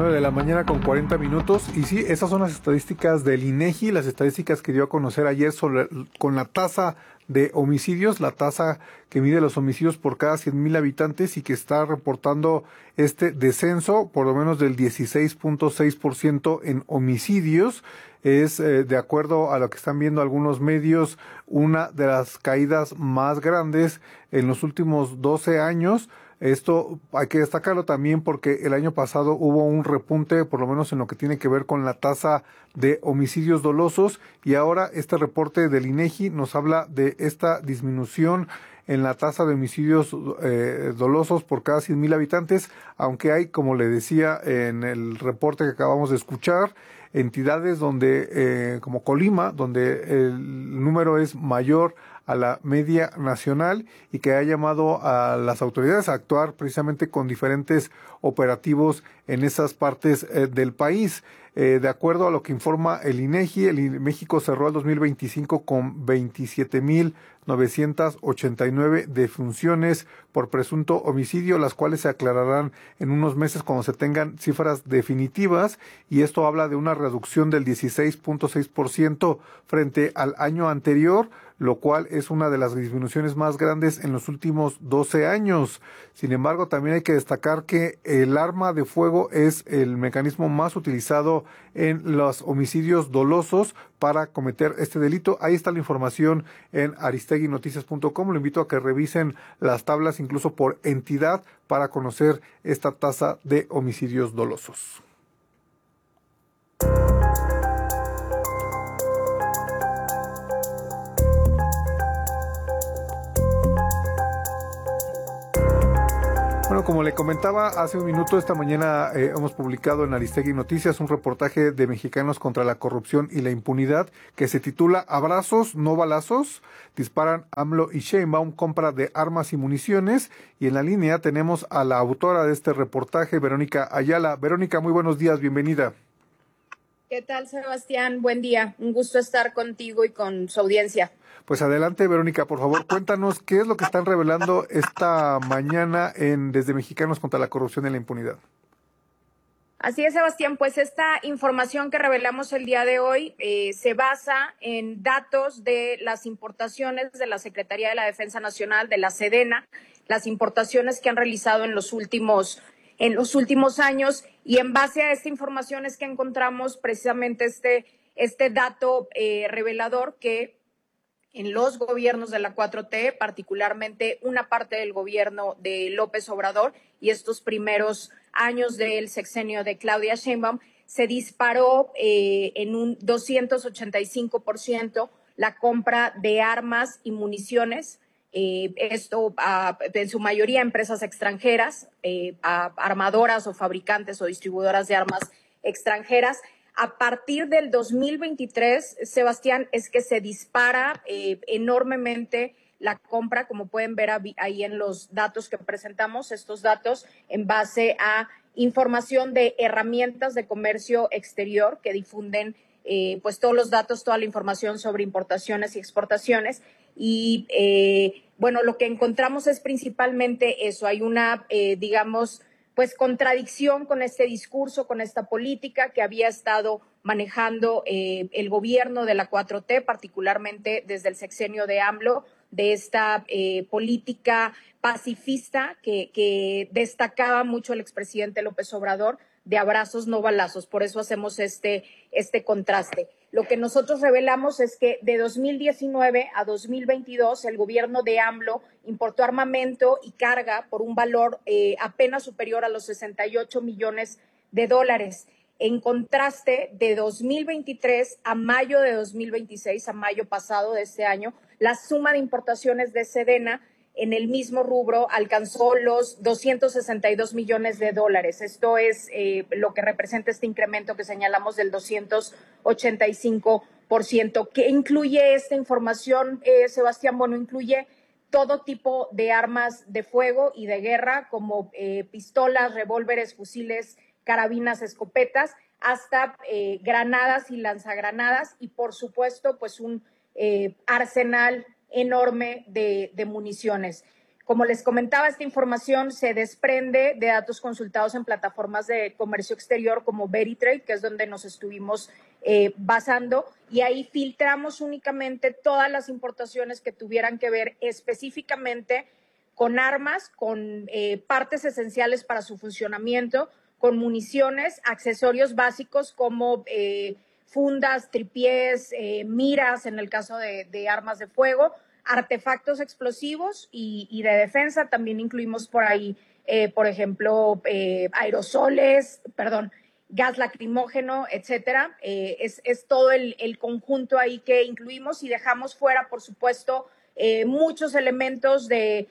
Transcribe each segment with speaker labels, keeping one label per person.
Speaker 1: 9 de la mañana con 40 minutos. Y sí, esas son las estadísticas del INEGI, las estadísticas que dio a conocer ayer con la tasa de homicidios, la tasa que mide los homicidios por cada 100,000 habitantes y que está reportando este descenso, por lo menos del 16.6% en homicidios. Es, de acuerdo a lo que están viendo algunos medios, una de las caídas más grandes en los últimos 12 años. Esto hay que destacarlo también porque el año pasado hubo un repunte, por lo menos en lo que tiene que ver con la tasa de homicidios dolosos, y ahora este reporte del INEGI nos habla de esta disminución en la tasa de homicidios dolosos por cada 100,000 habitantes, aunque hay, como le decía en el reporte que acabamos de escuchar, entidades donde, como Colima, donde el número es mayor a la media nacional y que ha llamado a las autoridades a actuar precisamente con diferentes operativos en esas partes del país. De acuerdo a lo que informa el INEGI, México cerró el 2025 con 27,989 defunciones por presunto homicidio, las cuales se aclararán en unos meses cuando se tengan cifras definitivas, y esto habla de una reducción del 16.6% frente al año anterior, lo cual es una de las disminuciones más grandes en los últimos 12 años. Sin embargo, también hay que destacar que el arma de fuego es el mecanismo más utilizado en los homicidios dolosos para cometer este delito. Ahí está la información en aristeguinoticias.com. Lo invito a que revisen las tablas incluso por entidad para conocer esta tasa de homicidios dolosos. Bueno, como le comentaba hace un minuto, esta mañana hemos publicado en Aristegui Noticias un reportaje de Mexicanos contra la Corrupción y la Impunidad que se titula Abrazos, no balazos. Disparan AMLO y Sheinbaum compra de armas y municiones. Y en la línea tenemos a la autora de este reportaje, Verónica Ayala. Verónica, muy buenos días, bienvenida.
Speaker 2: ¿Qué tal, Sebastián? Buen día. Un gusto estar contigo y con su audiencia.
Speaker 1: Pues adelante, Verónica, por favor, cuéntanos qué es lo que están revelando esta mañana desde Mexicanos contra la Corrupción y la Impunidad.
Speaker 2: Así es, Sebastián, pues esta información que revelamos el día de hoy se basa en datos de las importaciones de la Secretaría de la Defensa Nacional, de la Sedena, las importaciones que han realizado en los últimos años, y en base a esta información es que encontramos precisamente este dato revelador que en los gobiernos de la 4T, particularmente una parte del gobierno de López Obrador y estos primeros años del sexenio de Claudia Sheinbaum, se disparó en un 285% la compra de armas y municiones, esto en su mayoría empresas extranjeras, armadoras o fabricantes o distribuidoras de armas extranjeras. A partir del 2023, Sebastián, es que se dispara enormemente la compra, como pueden ver ahí en los datos que presentamos, estos datos en base a información de herramientas de comercio exterior que difunden pues todos los datos, toda la información sobre importaciones y exportaciones. Y bueno, lo que encontramos es principalmente eso, hay una, digamos, pues contradicción con este discurso, con esta política que había estado manejando el gobierno de la 4T, particularmente desde el sexenio de AMLO, de esta política pacifista que destacaba mucho el expresidente López Obrador, de abrazos, no balazos. Por eso hacemos este contraste. Lo que nosotros revelamos es que de 2019 a 2022 el gobierno de AMLO importó armamento y carga por un valor apenas superior a los 68 millones de dólares. En contraste, de 2023 a mayo de 2026, a mayo pasado de este año, la suma de importaciones de Sedena en el mismo rubro alcanzó los 262 millones de dólares. Esto es lo que representa este incremento que señalamos del 285%. ¿Qué incluye esta información, Sebastián? Bueno, incluye todo tipo de armas de fuego y de guerra, como pistolas, revólveres, fusiles, carabinas, escopetas, hasta granadas y lanzagranadas, y por supuesto, pues un arsenal enorme de municiones. Como les comentaba, esta información se desprende de datos consultados en plataformas de comercio exterior como Veritrade, que es donde nos estuvimos basando, y ahí filtramos únicamente todas las importaciones que tuvieran que ver específicamente con armas, con partes esenciales para su funcionamiento, con municiones, accesorios básicos como fundas, tripiés, miras en el caso de armas de fuego, artefactos explosivos y de defensa. También incluimos por ahí, por ejemplo, gas lacrimógeno, etcétera. Es todo el conjunto ahí que incluimos y dejamos fuera, por supuesto, muchos elementos de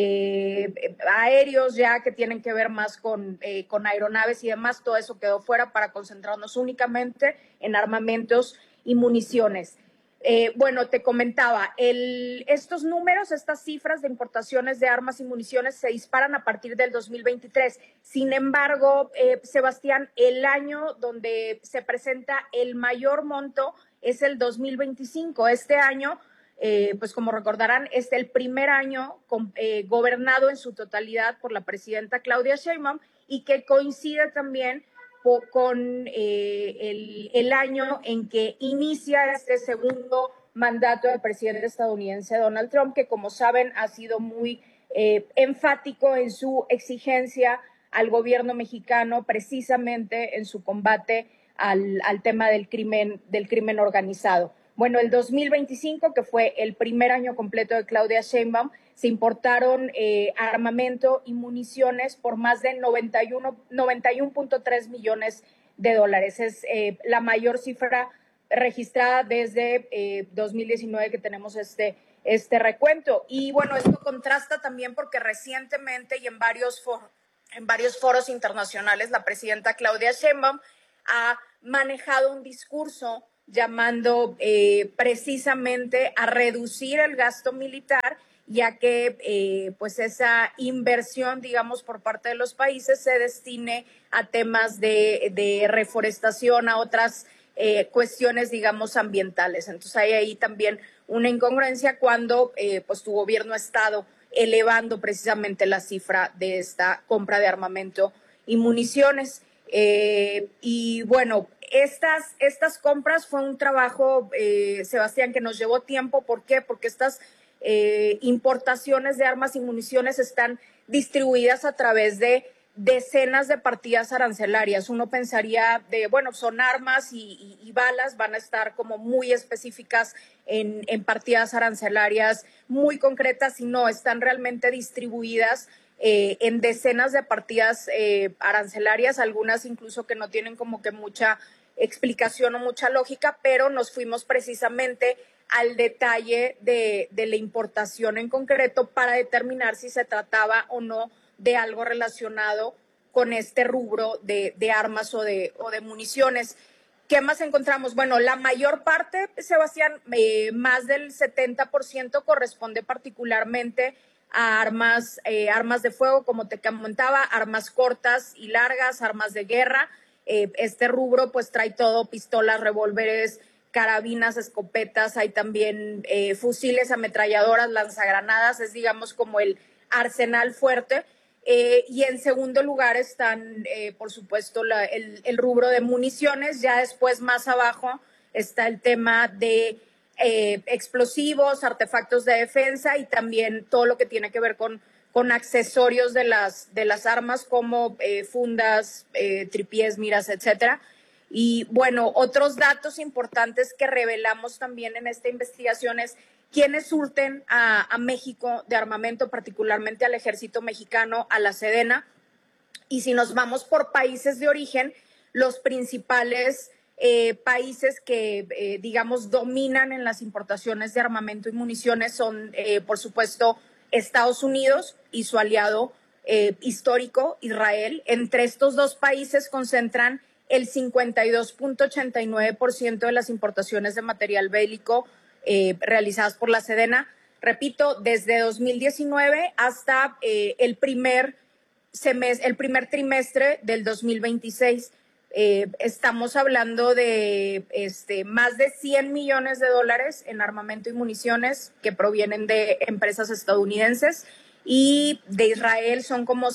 Speaker 2: aéreos ya que tienen que ver más con aeronaves y demás. Todo eso quedó fuera para concentrarnos únicamente en armamentos y municiones. Bueno, te comentaba, estos números, estas cifras de importaciones de armas y municiones se disparan a partir del 2023. Sin embargo, Sebastián, el año donde se presenta el mayor monto es el 2025. Este año, pues como recordarán, es el primer año gobernado en su totalidad por la presidenta Claudia Sheinbaum y que coincide también con el año en que inicia este segundo mandato del presidente estadounidense Donald Trump, que como saben ha sido muy enfático en su exigencia al gobierno mexicano precisamente en su combate al tema del crimen organizado. Bueno, el 2025, que fue el primer año completo de Claudia Sheinbaum, se importaron armamento y municiones por más de 91.3 millones de dólares. Es la mayor cifra registrada desde 2019 que tenemos este recuento. Y bueno, esto contrasta también porque recientemente y en varios foros internacionales la presidenta Claudia Sheinbaum ha manejado un discurso llamando precisamente a reducir el gasto militar, ya que pues esa inversión, digamos, por parte de los países se destine a temas de reforestación, a otras cuestiones, digamos, ambientales. Entonces hay ahí también una incongruencia cuando pues tu gobierno ha estado elevando precisamente la cifra de esta compra de armamento y municiones. Y bueno, estas compras fue un trabajo, Sebastián, que nos llevó tiempo. ¿Por qué? Porque estas importaciones de armas y municiones están distribuidas a través de decenas de partidas arancelarias. Uno pensaría bueno, son armas y balas, van a estar como muy específicas en partidas arancelarias muy concretas, y no, están realmente distribuidas en decenas de partidas arancelarias, algunas incluso que no tienen como que mucha explicación o mucha lógica, pero nos fuimos precisamente al detalle de la importación en concreto para determinar si se trataba o no de algo relacionado con este rubro de armas o de municiones. ¿Qué más encontramos? Bueno, la mayor parte, Sebastián, más del 70% corresponde particularmente a armas de fuego, como te comentaba, armas cortas y largas, armas de guerra. Este rubro pues trae todo: pistolas, revólveres, carabinas, escopetas, hay también fusiles, ametralladoras, lanzagranadas, es digamos como el arsenal fuerte. Y en segundo lugar están, por supuesto, el rubro de municiones. Ya después, más abajo, está el tema de explosivos, artefactos de defensa y también todo lo que tiene que ver con accesorios de las armas como fundas, tripiés, miras, etcétera. Y bueno, otros datos importantes que revelamos también en esta investigación es quiénes surten a México de armamento, particularmente al ejército mexicano, a la Sedena. Y si nos vamos por países de origen, los principales países que, digamos, dominan en las importaciones de armamento y municiones son, por supuesto, Estados Unidos y su aliado histórico, Israel. Entre estos dos países concentran el 52.89% de las importaciones de material bélico realizadas por la Sedena. Repito, desde 2019 hasta el primer trimestre del 2026. Estamos hablando de más de 100 millones de dólares en armamento y municiones que provienen de empresas estadounidenses. y de Israel son como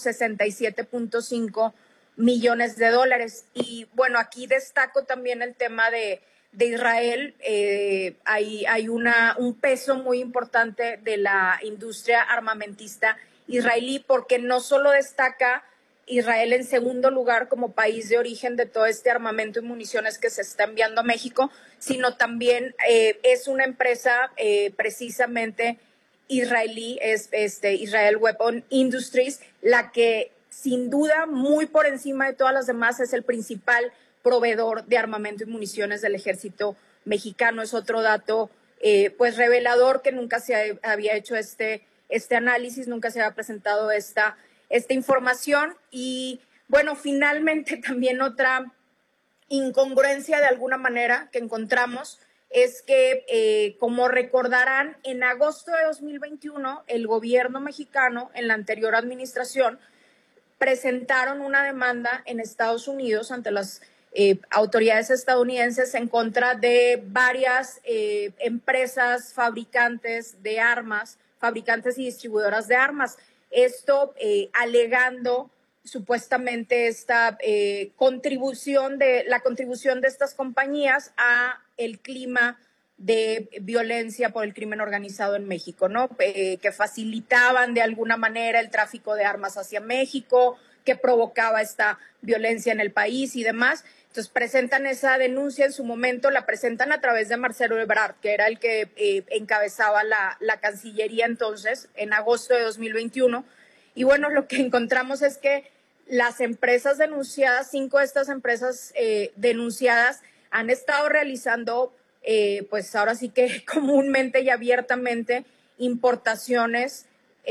Speaker 2: 67.5 millones de dólares. Y bueno, aquí destaco también el tema de Israel. Hay un peso muy importante de la industria armamentista israelí, porque no solo destaca Israel en segundo lugar como país de origen de todo este armamento y municiones que se está enviando a México, sino también es una empresa precisamente israelí, es Israel Weapon Industries, la que sin duda muy por encima de todas las demás es el principal proveedor de armamento y municiones del ejército mexicano. Es otro dato pues revelador, que nunca se había hecho este análisis, nunca se había presentado esta información. Y bueno, finalmente también otra incongruencia de alguna manera que encontramos es que, como recordarán, en agosto de 2021 el gobierno mexicano, en la anterior administración, presentaron una demanda en Estados Unidos ante las autoridades estadounidenses en contra de varias empresas fabricantes de armas, fabricantes y distribuidoras de armas. Esto alegando supuestamente esta contribución de estas compañías a el clima de violencia por el crimen organizado en México, ¿no? Que facilitaban de alguna manera el tráfico de armas hacia México, que provocaba esta violencia en el país y demás. Entonces presentan esa denuncia, en su momento la presentan a través de Marcelo Ebrard, que era el que encabezaba la Cancillería entonces, en agosto de 2021. Y bueno, lo que encontramos es que las empresas denunciadas, 5 de estas empresas denunciadas, han estado realizando pues ahora sí que comúnmente y abiertamente importaciones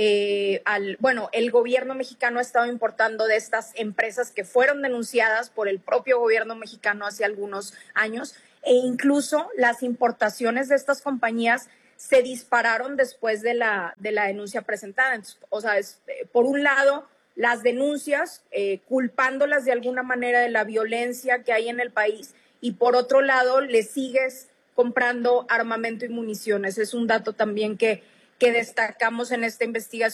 Speaker 2: el gobierno mexicano ha estado importando de estas empresas que fueron denunciadas por el propio gobierno mexicano hace algunos años, e incluso las importaciones de estas compañías se dispararon después de la denuncia presentada. Entonces, o sea, por un lado, las denuncias culpándolas de alguna manera de la violencia que hay en el país, y por otro lado, le sigues comprando armamento y municiones. Es un dato también que destacamos en esta investigación.